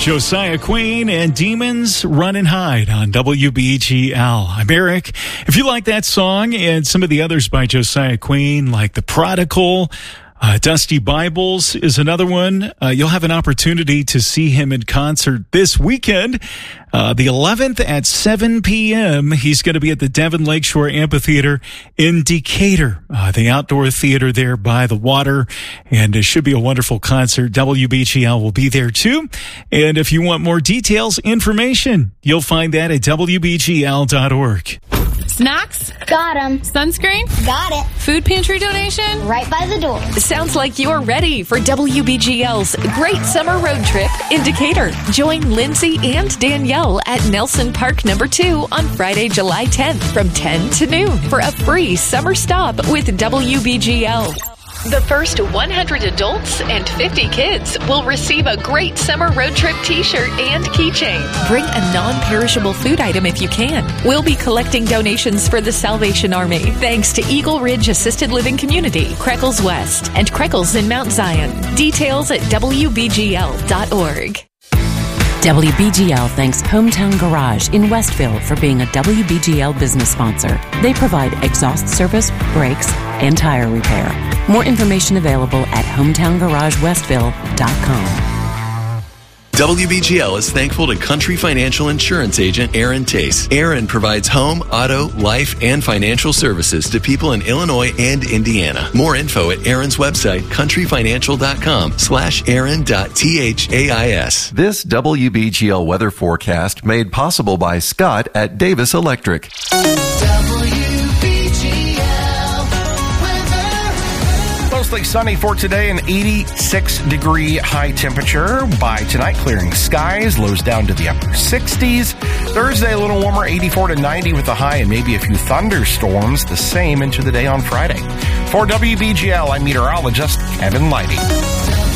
Josiah Queen and Demons Run and Hide on WBGL. I'm Eric. If you like that song and some of the others by Josiah Queen, like The Prodigal, Dusty Bibles is another one. You'll have an opportunity to see him in concert this weekend, the 11th at 7 p.m. He's going to be at the Devon Lakeshore Amphitheater in Decatur, the outdoor theater there by the water, and it should be a wonderful concert. WBGL will be there too. And if you want more details, information, you'll find that at WBGL.org. Snacks? Got 'em. Sunscreen? Got it. Food pantry donation? Right by the door. Sounds like you're ready for WBGL's Great Summer Road Trip in Decatur. Join Lindsay and Danielle at Nelson Park No. 2 on Friday, July 10th from 10 to noon for a free summer stop with WBGL. The first 100 adults and 50 kids will receive a Great Summer Road Trip t-shirt and keychain. Bring a non-perishable food item if you can. We'll be collecting donations for the Salvation Army. Thanks to Eagle Ridge Assisted Living Community, Creckles West, and Creckles in Mount Zion. Details at WBGL.org. WBGL thanks Hometown Garage in Westville for being a WBGL business sponsor. They provide exhaust service, brakes, and tire repair. More information available at HometowngarageWestville.com. WBGL is thankful to Country Financial Insurance Agent Aaron Tace. Aaron provides home, auto, life, and financial services to people in Illinois and Indiana. More info at Aaron's website, countryfinancial.com/aaron.thais. This WBGL weather forecast made possible by Scott at Davis Electric. Mostly sunny for today, an 86-degree high temperature. By tonight, clearing skies, lows down to the upper 60s. Thursday, a little warmer, 84 to 90 with a high and maybe a few thunderstorms, the same into the day on Friday. For WBGL, I'm meteorologist Kevin Leidy.